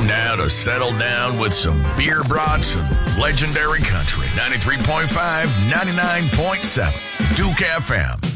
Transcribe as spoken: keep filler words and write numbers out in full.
now to settle down with some beer brats and legendary country. ninety-three point five, ninety-nine point seven, Duke F M.